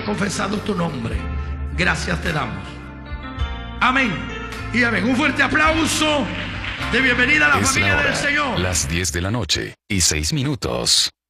confesado tu nombre. Gracias te damos. Amén y amén. Un fuerte aplauso de bienvenida a la familia del Señor. Las 10 de la noche y 6 minutos.